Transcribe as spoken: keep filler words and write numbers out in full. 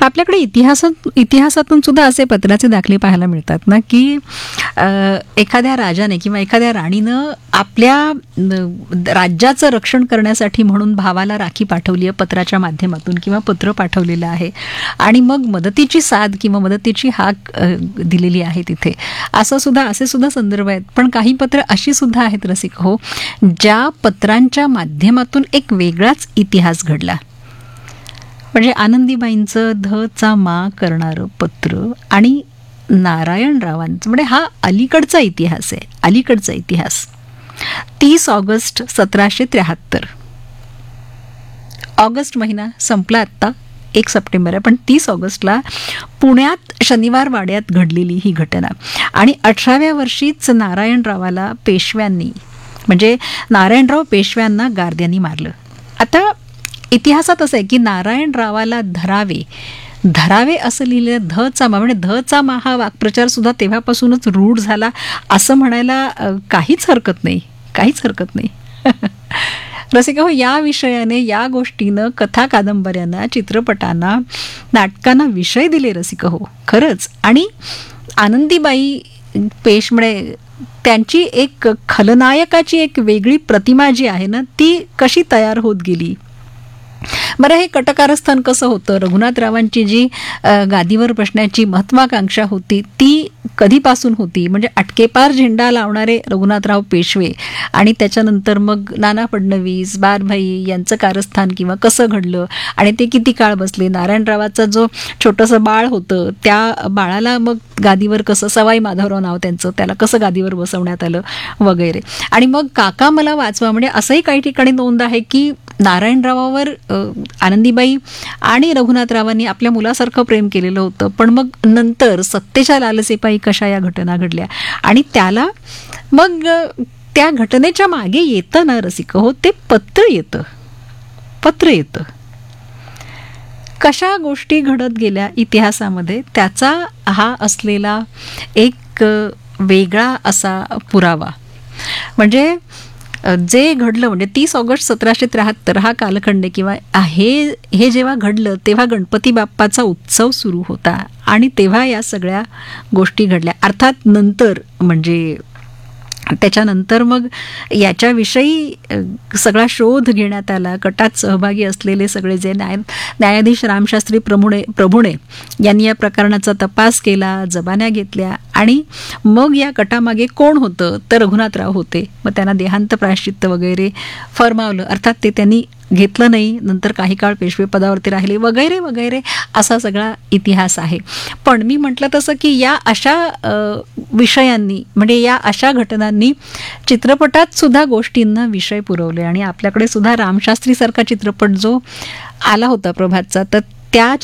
आपल्याकडे इतिहासात इतिहासातून सुद्धा असे पत्राचे दाखले पाहायला मिळतात ना, की अ, एखाद्या राजाने किंवा एखाद्या राणीनं आपल्या अ, राज्याचं रक्षण करण्यासाठी म्हणून भावाला राखी पाठवली आहे पत्राच्या माध्यमातून किंवा पत्र पाठवलेलं आहे आणि मग मदतीची साथ किंवा मदतीची हाक अ, दिलेली आहे तिथे. असं सुद्धा असे सुद्धा संदर्भ आहेत. पण काही पत्र अशी सुद्धा आहेत रसिक हो, ज्या पत्रांच्या माध्यमातून एक वेगळाच इतिहास घडला. म्हणजे आनंदीबाईंचं ध चा मा करणारं पत्र आणि नारायणरावांचं, म्हणजे हा अलीकडचा इतिहास आहे, अलीकडचा इतिहास. तीस ऑगस्ट सतराशे त्र्याहत्तर, ऑगस्ट महिना संपला आत्ता, एक सप्टेंबर आहे, पण तीस ऑगस्टला पुण्यात शनिवार वाड्यात घडलेली ही घटना. आणि अठराव्या वर्षीच नारायणरावाला पेशव्यांनी, म्हणजे नारायणराव पेशव्यांना गारद्यांनी मारलं. आता इतिहासात असं आहे की नारायणरावाला धरावे धरावे असं लिहिलेलं ध चा मा, म्हणजे ध चा मा हा वाक्प्रचार सुद्धा तेव्हापासूनच रूढ झाला असं म्हणायला अ, काहीच हरकत नाही, काहीच हरकत नाही. रसिका हो, या विषयाने, या गोष्टीनं कथा कादंबऱ्यांना, चित्रपटांना, नाटकांना विषय दिले रसिका हो, खरंच. आणि आनंदीबाई पेश म्हणजे त्यांची एक खलनायकाची एक वेगळी प्रतिमा जी आहे ना, ती कशी तयार होत गेली. बरं, हे कटकारस्थान कसं होतं, रघुनाथरावांची जी अ, गादीवर बसण्याची महत्वाकांक्षा होती ती कधीपासून होती, म्हणजे अटकेपार झेंडा लावणारे रघुनाथराव पेशवे आणि त्याच्यानंतर मग नाना फडणवीस, बारभाई यांचं कारस्थान किंवा कसं घडलं आणि ते किती काळ बसले. नारायणरावाचं जो छोटंसं बाळ होतं त्या बाळाला मग गादीवर कसं, सवाई माधवराव नाव त्यांचं, त्याला कसं गादीवर बसवण्यात आलं वगैरे. आणि मग काका मला वाचवा, म्हणजे असंही काही ठिकाणी नोंद आहे की नारायणरावावर अ, आनंदीबाई आणि रघुनाथरावांनी आपल्या मुलासारखं प्रेम केलेलं होतं, पण मग नंतर सत्तेच्या लालसेपायी कशा या घटना घडल्या आणि त्याला मग अ, त्या घटनेच्या मागे येतं ना रसिक हो, ते पत्र येतं, पत्र येतं. कशा गोष्टी घडत गेल्या इतिहासामध्ये त्याचा हा असलेला एक अ, वेगळा असा पुरावा. म्हणजे जे घडलं, म्हणजे तीस ऑगस्ट सतराशे त्र्याहत्तर हा कालखंड किंवा हे हे जेव्हा घडलं तेव्हा गणपती बाप्पाचा उत्सव सुरू होता आणि तेव्हा या सगळ्या गोष्टी घडल्या. अर्थात नंतर म्हणजे त्याच्यानंतर मग याच्याविषयी अ, सगळा शोध घेण्यात आला. कटात सहभागी असलेले सगळे जे न्याय न्यायाधीश रामशास्त्री प्रभुणे प्रभुणे यांनी या प्रकरणाचा तपास केला, जबान्या घेतल्या आणि मग या कटामागे कोण होतं तर रघुनाथराव होते. मग त्यांना देहांत प्रायश्चित्त वगैरे फरमावलं, अर्थात ते त्यांनी घेतलं नाही, नंतर काही काळ पेशवे पदावरती राहिले वगैरे वगैरे असा सगळा इतिहास आहे. पण मी म्हटलं तसं की या अशा अ, विषयांनी, म्हणजे या अशा घटनांनी चित्रपटात सुद्धा गोष्टींना विषय पुरवले आणि आपल्याकडे सुद्धा रामशास्त्री सारखा चित्रपट जो आला होता प्रभातचा, तर त्या